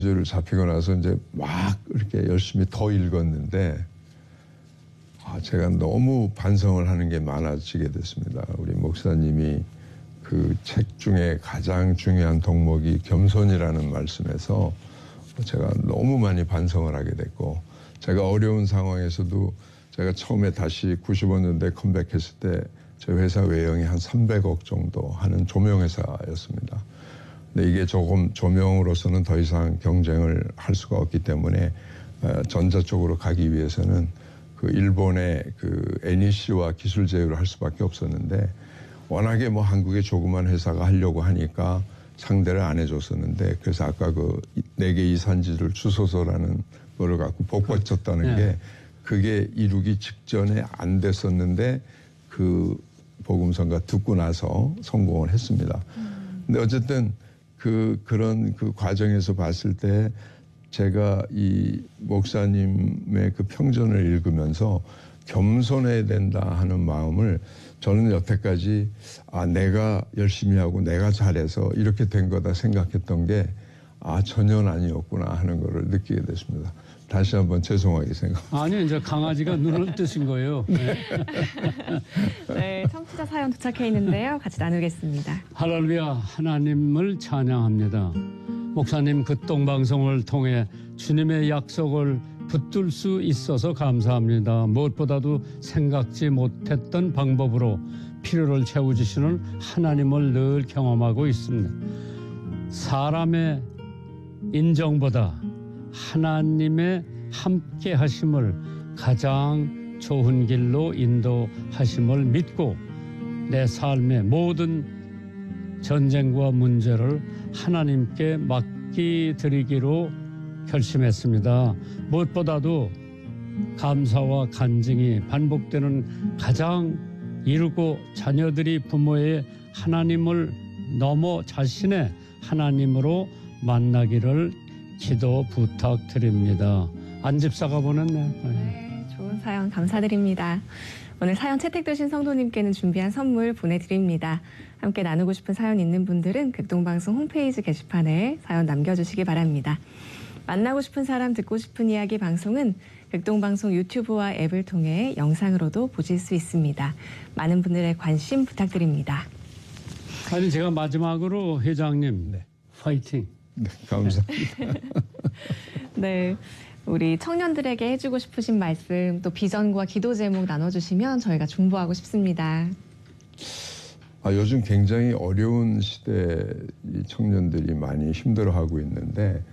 를 잡히고 나서 이제 막 이렇게 열심히 더 읽었는데 제가 너무 반성을 하는 게 많아지게 됐습니다. 우리 목사님이 그 책 중에 가장 중요한 덕목이 겸손이라는 말씀에서 제가 너무 많이 반성을 하게 됐고, 제가 어려운 상황에서도 제가 처음에 다시 95년대 컴백했을 때 제 회사 외형이 한 300억 정도 하는 조명회사였습니다. 근데 이게 조금 조명으로서는 더 이상 경쟁을 할 수가 없기 때문에 전자 쪽으로 가기 위해서는 그 일본의 그 NEC와 기술 제휴를 할 수밖에 없었는데, 워낙에 뭐 한국의 조그만 회사가 하려고 하니까 상대를 안 해줬었는데, 그래서 아까 그 4개 이산지를 주소서라는 거를 갖고 복받쳤다는 게 그게 이루기 직전에 안 됐었는데 그 복음성가 듣고 나서 성공을 했습니다. 근데 어쨌든 그런 그 과정에서 봤을 때 제가 이 목사님의 그 평전을 읽으면서 겸손해야 된다 하는 마음을, 저는 여태까지 내가 열심히 하고 내가 잘해서 이렇게 된 거다 생각했던 게 전혀 아니었구나 하는 거를 느끼게 됐습니다. 다시 한번 죄송하게 생각합니다. 아니요, 이제 강아지가 눈을 뜨신 거예요. 네. 네, 청취자 사연 도착해 있는데요. 같이 나누겠습니다. 할렐루야, 하나님을 찬양합니다. 목사님 극동방송을 통해 주님의 약속을 붙들 수 있어서 감사합니다. 무엇보다도 생각지 못했던 방법으로 필요를 채워주시는 하나님을 늘 경험하고 있습니다. 사람의 인정보다 하나님의 함께 하심을 가장 좋은 길로 인도하심을 믿고 내 삶의 모든 전쟁과 문제를 하나님께 맡기드리기로 결심했습니다. 무엇보다도 감사와 간증이 반복되는 가장 이르고 자녀들이 부모의 하나님을 넘어 자신의 하나님으로 만나기를 기도 부탁드립니다. 안집사가 보냈네. 네, 좋은 사연 감사드립니다. 오늘 사연 채택되신 성도님께는 준비한 선물 보내드립니다. 함께 나누고 싶은 사연 있는 분들은 극동방송 홈페이지 게시판에 사연 남겨주시기 바랍니다. 만나고 싶은 사람, 듣고 싶은 이야기 방송은 극동방송 유튜브와 앱을 통해 영상으로도 보실 수 있습니다. 많은 분들의 관심 부탁드립니다. 아니, 제가 마지막으로 회장님, 파이팅. 네, 감사합니다. 네, 우리 청년들에게 해주고 싶으신 말씀, 또 비전과 기도 제목 나눠주시면 저희가 중보하고 싶습니다. 요즘 굉장히 어려운 시대에 이 청년들이 많이 힘들어하고 있는데,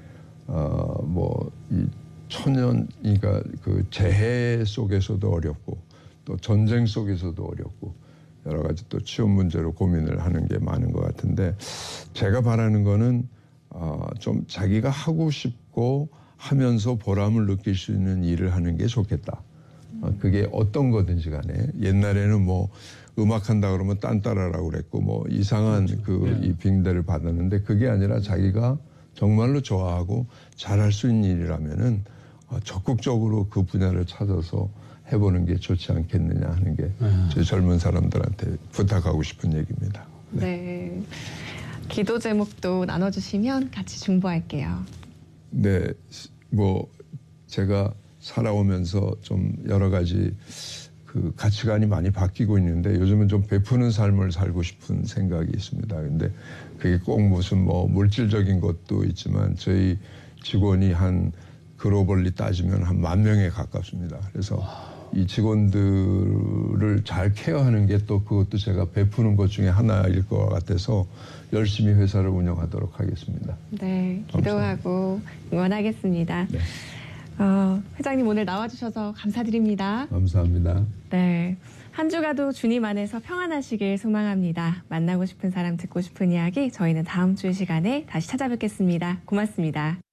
이 초년이가 그 재해 속에서도 어렵고 또 전쟁 속에서도 어렵고 여러 가지 또 취업 문제로 고민을 하는 게 많은 것 같은데, 제가 바라는 거는 좀 자기가 하고 싶고 하면서 보람을 느낄 수 있는 일을 하는 게 좋겠다. 그게 어떤 거든지 간에, 옛날에는 뭐 음악한다 그러면 딴따라라고 그랬고 뭐 이상한 이 빙대를 받았는데, 그게 아니라 자기가 정말로 좋아하고 잘할 수 있는 일이라면은 적극적으로 그 분야를 찾아서 해보는 게 좋지 않겠느냐 하는 게 저희 젊은 사람들한테 부탁하고 싶은 얘기입니다. 네. 기도 제목도 나눠주시면 같이 중보할게요. 네, 뭐 제가 살아오면서 좀 여러 가지 그 가치관이 많이 바뀌고 있는데, 요즘은 좀 베푸는 삶을 살고 싶은 생각이 있습니다. 근데 그게 꼭 무슨 뭐 물질적인 것도 있지만 저희 직원이 한 글로벌리 따지면 한 10,000명에 가깝습니다. 그래서 이 직원들을 잘 케어하는 게 또 그것도 제가 베푸는 것 중에 하나일 것 같아서 열심히 회사를 운영하도록 하겠습니다. 네, 기도하고 응원하겠습니다. 네. 회장님 오늘 나와주셔서 감사드립니다. 감사합니다. 네, 한 주가도 주님 안에서 평안하시길 소망합니다. 만나고 싶은 사람, 듣고 싶은 이야기, 저희는 다음 주 시간에 다시 찾아뵙겠습니다. 고맙습니다.